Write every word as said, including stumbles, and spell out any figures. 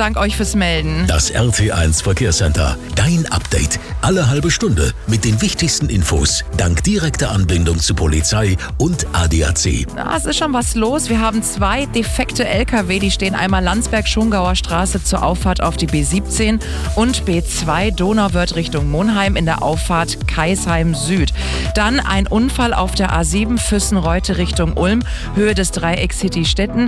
Dank euch fürs Melden. Das R T eins Verkehrscenter. Dein Update. Alle halbe Stunde mit den wichtigsten Infos. Dank direkter Anbindung zu Polizei und A D A C. Ja, es ist schon was los. Wir haben zwei defekte L K W, die stehen einmal Landsberg-Schongauer Straße zur Auffahrt auf die B siebzehn und B zwei Donauwörth Richtung Monheim in der Auffahrt Kaisheim Süd. Dann ein Unfall auf der A sieben Füssen-Reute Richtung Ulm, Höhe des Dreiecks City Stetten.